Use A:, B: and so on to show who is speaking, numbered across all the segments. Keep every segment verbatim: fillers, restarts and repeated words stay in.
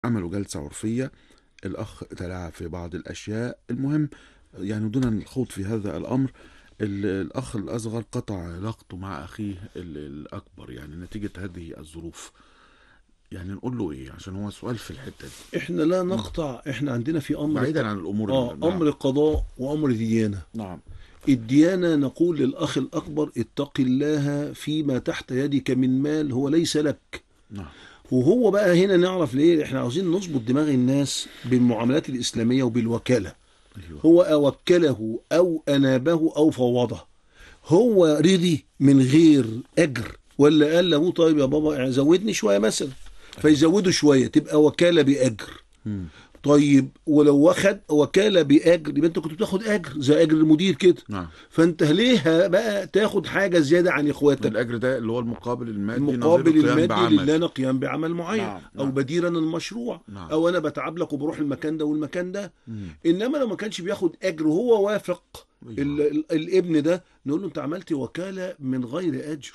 A: عملوا جلسة عرفية، الأخ تلاعب في بعض الأشياء. المهم يعني دون الخوض في هذا الأمر، ال- الأخ الأصغر قطع علاقته مع أخيه ال- الأكبر يعني نتيجة هذه الظروف. يعني نقول له إيه؟ عشان هو سؤال في الحتة دي.
B: احنا لا
A: مم.
B: نقطع، احنا عندنا في امر
A: بعيدا
B: ق...
A: عن الأمور
B: اه
A: ال- نعم.
B: امر قضاء وامر ديانه.
A: نعم.
B: الديانه نقول للاخ الاكبر اتق الله فيما تحت يدك من مال هو ليس لك.
A: نعم.
B: وهو بقى هنا نعرف ليه احنا عاوزين نظبط دماغ الناس بالمعاملات الاسلاميه وبالوكاله.
A: أيوه.
B: هو اوكله او انابه او فوضه، هو رضي من غير اجر ولا قال له طيب يا بابا زودني شويه مثلا فيزوده شويه تبقى وكاله باجر؟
A: مم.
B: طيب ولو واخد وكاله باجر يبقى انت كنت بتاخد اجر زي اجر المدير كده.
A: نعم.
B: فانت ليه بقى تاخد حاجه زياده عن اخواتك؟
A: الأجر ده اللي هو المقابل المادي نظير
B: المقابل
A: القيام
B: المادي
A: بعمل.
B: اللي انا قيام بعمل معين
A: نعم.
B: او
A: نعم.
B: بديرا المشروع،
A: نعم.
B: او انا بتعب لك وبروح المكان ده والمكان ده.
A: مم.
B: انما لو ما كانش بياخد اجر وهو وافق ال
A: أيوه.
B: ال الابن ده نقول له انت عملت وكاله من غير اجر،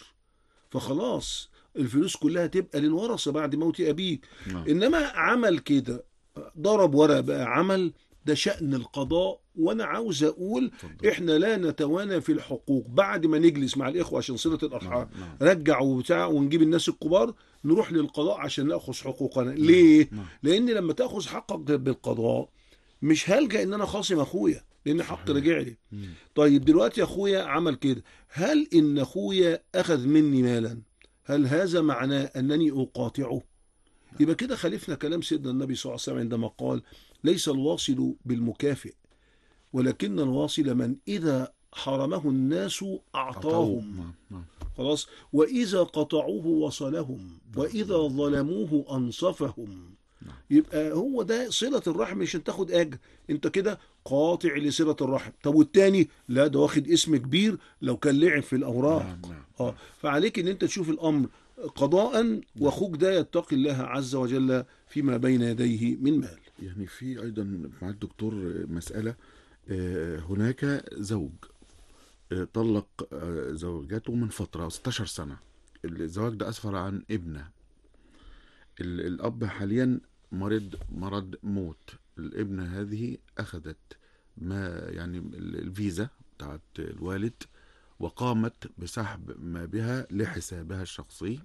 B: فخلاص الفلوس كلها تبقى للورثه بعد موت ابيك.
A: نعم.
B: انما عمل كده ضرب ورق بقى عمل، ده شأن القضاء. وانا عاوز اقول
A: اتفضل.
B: احنا لا نتوانى في الحقوق بعد ما نجلس مع الاخوه عشان صله الارحام
A: نعم. نعم.
B: رجع وبتاع ونجيب الناس الكبار نروح للقضاء عشان ناخذ حقوقنا. ليه؟
A: نعم.
B: لان لما تاخذ حقك بالقضاء مش هلجأ ان انا خاصم اخويا لان حق
A: صحيح.
B: رجع لي.
A: مم.
B: طيب دلوقتي اخويا عمل كده، هل ان اخويا اخذ مني مالا هل هذا معناه انني اقاطعه؟ يبقى كده خالفنا كلام سيدنا النبي صلى الله عليه وسلم عندما قال ليس الواصل بالمكافئ ولكن الواصل من إذا حرمه الناس
A: عطاوه.
B: أعطاهم.
A: نعم. نعم.
B: خلاص، وإذا قطعوه وصلهم وإذا ظلموه أنصفهم.
A: نعم.
B: يبقى هو ده صلة الرحم، مش انت تاخد أجر، انت كده قاطع لصلة الرحم. طب والتاني لا، ده واخد اسم كبير لو كان لعب في
A: نعم.
B: الأوراق.
A: نعم.
B: اه فعليك ان انت تشوف الأمر قضاء، واخوك ده يتقي الله عز وجل فيما بين يديه من مال.
A: يعني في أيضا مع الدكتور مسألة، آه، هناك زوج آه، طلق آه، زوجته من فترة ستة عشر سنة. الزواج ده أسفر عن ابنه. ال- الأب حاليا مرض مرض موت. الابنة هذه أخذت ما يعني ال- الفيزا بتاعت الوالد، وقامت بسحب ما بها لحسابها الشخصي،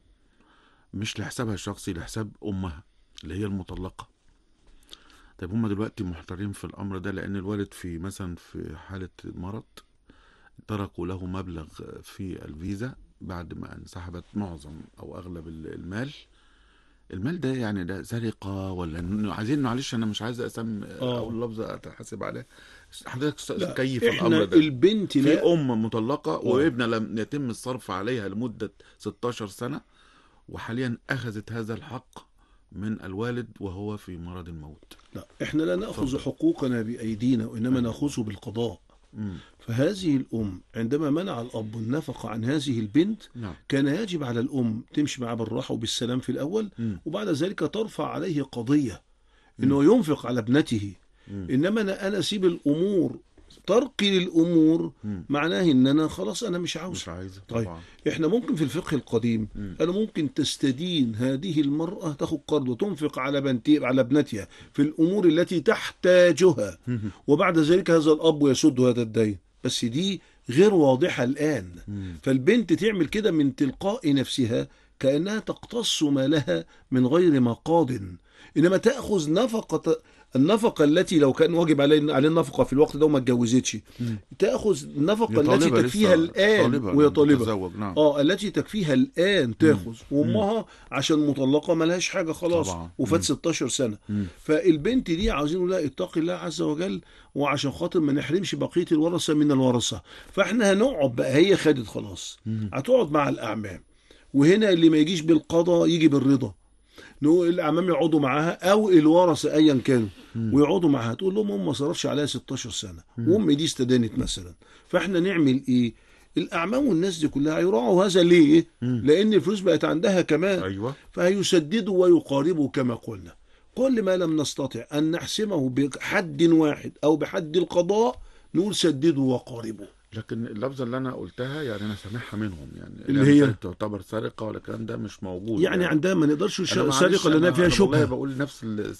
A: مش لحسابها الشخصي، لحساب أمها اللي هي المطلقة. طيب هم دلوقتي محتارين في الأمر ده، لأن الوالد في مثلا في حالة مرض تركوا له مبلغ في الفيزا بعد ما انسحبت معظم أو أغلب المال. المال ده يعني ده سرقة ولا إنه عايزين؟ معلش أنا مش عايز أسم
B: اه
A: أو اللفظ أتحاسب عليه. حضرتك س-
B: لا،
A: كيف
B: احنا
A: الأمر ده؟
B: البنت
A: في
B: لا.
A: أم مطلقة
B: اه
A: وابنة لم يتم الصرف عليها لمدة ستة عشر سنة، وحاليا أخذت هذا الحق من الوالد وهو في مرض الموت.
B: لا، احنا لا ناخذ
A: اتفضل.
B: حقوقنا بايدينا وانما
A: أيوة.
B: ناخذه بالقضاء.
A: مم.
B: فهذه الام عندما منع الاب النفقه عن هذه البنت
A: نعم.
B: كان يجب على الام تمشي معاه بالراحه وبالسلام في الاول،
A: مم.
B: وبعد ذلك ترفع عليه قضيه
A: مم.
B: انه ينفق على ابنته.
A: مم.
B: انما انا انا اسيب الامور ترقي للامور
A: مم.
B: معناه ان انا خلاص انا مش عاوز.
A: مش عايزة
B: طيب
A: طبعا.
B: احنا ممكن في الفقه القديم
A: مم.
B: قالوا ممكن تستدين هذه المرأة تاخد قرض وتنفق على بنتي على ابنتها في الامور التي تحتاجها،
A: مم.
B: وبعد ذلك هذا الاب يسد هذا الدين. بس دي غير واضحة الآن.
A: مم.
B: فالبنت تعمل كده من تلقاء نفسها كأنها تقتص مالها من غير مقاض، إنما تأخذ نفقة النفقة التي لو كان واجب عليه عليه النفقة في الوقت ده وما اتجوزتش،
A: مم.
B: تأخذ
A: هي
B: النفقة التي
A: طالبة
B: تكفيها
A: لسه،
B: الآن
A: طالبة
B: وهي طالبة.
A: تتزوج. نعم.
B: اه التي تكفيها الآن تاخذ، وأمها عشان مطلقة ملهاش حاجة خلاص
A: طبعا.
B: وفات
A: مم.
B: ستة عشر سنة.
A: مم.
B: فالبنت دي عاوزين لا اتقي الله عز وجل، وعشان خاطر ما نحرمش بقية الورثة من الورثة. فاحنا هنقعد بقى، هي خدت خلاص
A: مم.
B: هتقعد مع الأعمام، وهنا اللي ما يجيش بالقضاء يجي بالرضا. نقول الأعمام يقعدوا معاها أو الورثة أيا كانوا
A: مم.
B: ويقعدوا معاها، تقول لهم هم ما صرفش عليها ستة عشر سنة وأمي دي استدانت مثلا. فاحنا نعمل إيه؟ الأعمام والناس دي كلها هيراعوا هذا. ليه؟
A: مم.
B: لأن الفلوس بقت عندها كمان،
A: أيوة.
B: فهيسددوا ويقاربوا كما قلنا. كل ما لم نستطع أن نحسمه بحد واحد أو بحد القضاء نقول سددوا وقاربوا.
A: لكن اللفظة اللي أنا قلتها يعني أنا سامعها منهم، يعني
B: اللي
A: لا
B: هي
A: مسألة تعتبر سرقة ولا الكلام ده مش موجود
B: يعني
A: يعني.
B: عندها ما نقدرش
A: أنا
B: السرقة
A: معلش،
B: لأنها
A: أنا
B: فيها
A: أنا والله
B: شبهة.
A: بقول نفس